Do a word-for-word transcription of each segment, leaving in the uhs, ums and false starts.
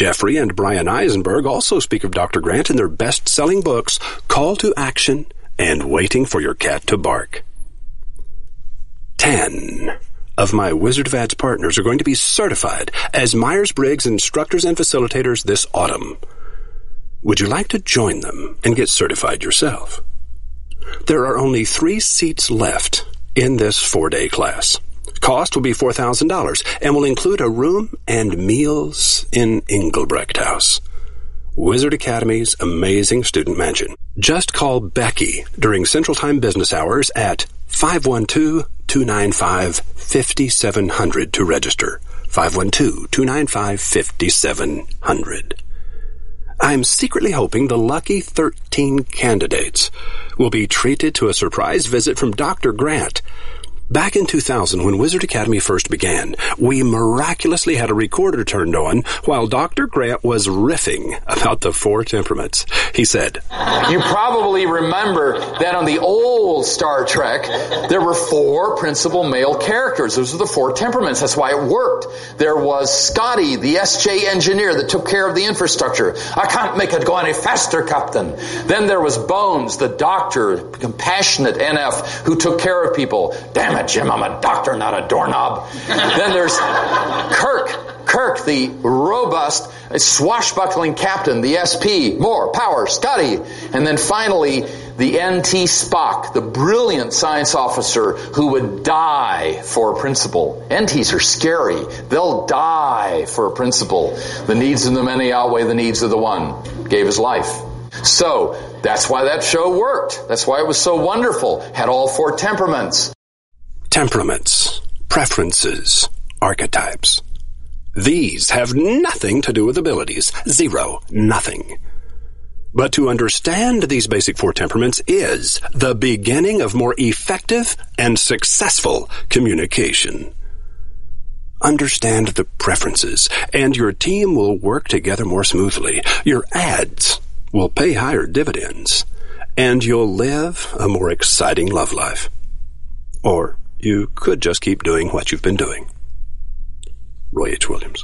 Jeffrey and Brian Eisenberg also speak of Doctor Grant in their best-selling books, Call to Action and Waiting for Your Cat to Bark. Ten of my Wizard of Ads partners are going to be certified as Myers-Briggs instructors and facilitators this autumn. Would you like to join them and get certified yourself? There are only three seats left in this four-day class. Cost will be four thousand dollars and will include a room and meals in Engelbrecht House, Wizard Academy's amazing student mansion. Just call Becky during Central Time business hours at five one two, two nine five, five seven zero zero to register. five one two, two nine five, five seven zero zero. I'm secretly hoping the lucky thirteen candidates will be treated to a surprise visit from Doctor Grant. Back in two thousand, when Wizard Academy first began, we miraculously had a recorder turned on while Doctor Grant was riffing about the four temperaments. He said, "You probably remember that on the old Star Trek, there were four principal male characters. Those were the four temperaments. That's why it worked. There was Scotty, the S J engineer that took care of the infrastructure. I can't make it go any faster, Captain. Then there was Bones, the doctor, compassionate N F, who took care of people. Damn it, Jim, I'm a doctor, not a doorknob. Then there's Kirk, Kirk, the robust, swashbuckling captain, the S P, more power, Scotty. And then finally, the N T Spock, the brilliant science officer who would die for a principle. N Ts are scary. They'll die for a principle. The needs of the many outweigh the needs of the one. Gave his life. So, that's why that show worked. That's why it was so wonderful. Had all four temperaments. Temperaments, preferences, archetypes. These have nothing to do with abilities. Zero. Nothing. But to understand these basic four temperaments is the beginning of more effective and successful communication. Understand the preferences, and your team will work together more smoothly. Your ads will pay higher dividends, and you'll live a more exciting love life. Or you could just keep doing what you've been doing. Roy H. Williams.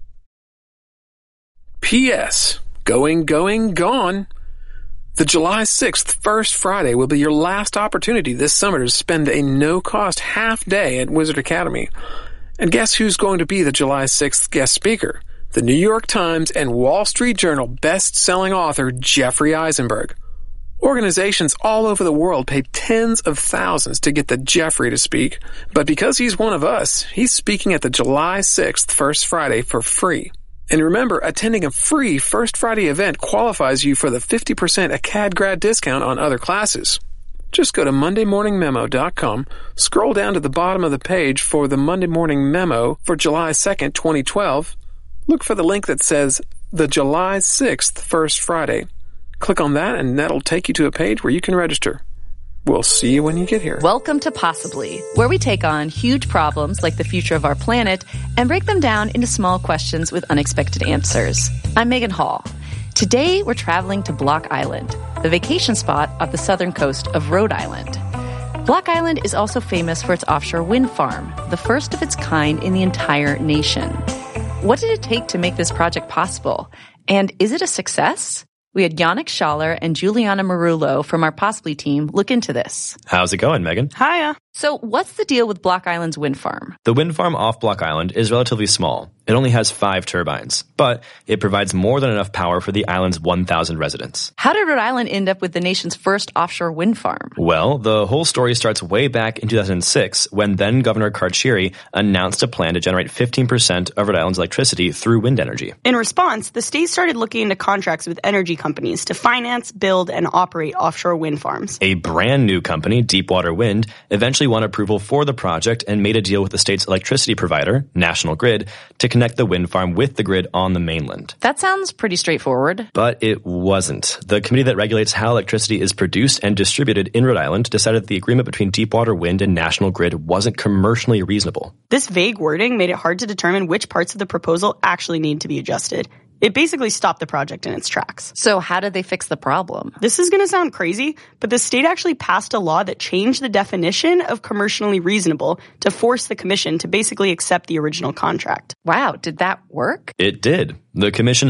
P S. Going, going, gone. The July sixth, First Friday, will be your last opportunity this summer to spend a no-cost half-day at Wizard Academy. And guess who's going to be the July sixth guest speaker? The New York Times and Wall Street Journal best-selling author Jeffrey Eisenberg. Organizations all over the world pay tens of thousands to get the Jeffrey to speak, but because he's one of us, he's speaking at the July sixth, First Friday, for free. And remember, attending a free First Friday event qualifies you for the fifty percent Acad Grad discount on other classes. Just go to monday morning memo dot com, scroll down to the bottom of the page for the Monday Morning Memo for July second, twenty twelve. Look for the link that says the July sixth, First Friday. Click on that and that'll take you to a page where you can register. We'll see you when you get here. Welcome to Possibly, where we take on huge problems like the future of our planet and break them down into small questions with unexpected answers. I'm Megan Hall. Today, we're traveling to Block Island, the vacation spot off the southern coast of Rhode Island. Block Island is also famous for its offshore wind farm, the first of its kind in the entire nation. What did it take to make this project possible? And is it a success? We had Yannick Schaller and Juliana Marullo from our Possibly team look into this. How's it going, Megan? Hiya. So what's the deal with Block Island's wind farm? The wind farm off Block Island is relatively small. It only has five turbines, but it provides more than enough power for the island's one thousand residents. How did Rhode Island end up with the nation's first offshore wind farm? Well, the whole story starts way back in two thousand six when then-Governor Carcieri announced a plan to generate fifteen percent of Rhode Island's electricity through wind energy. In response, the state started looking into contracts with energy companies to finance, build, and operate offshore wind farms. A brand new company, Deepwater Wind, eventually won approval for the project and made a deal with the state's electricity provider, National Grid, to connect the wind farm with the grid on the mainland. That sounds pretty straightforward. But it wasn't. The committee that regulates how electricity is produced and distributed in Rhode Island decided that the agreement between Deepwater Wind and National Grid wasn't commercially reasonable. This vague wording made it hard to determine which parts of the proposal actually need to be adjusted. It basically stopped the project in its tracks. So how did they fix the problem? This is going to sound crazy, but the state actually passed a law that changed the definition of commercially reasonable to force the commission to basically accept the original contract. Wow, did that work? It did. The commission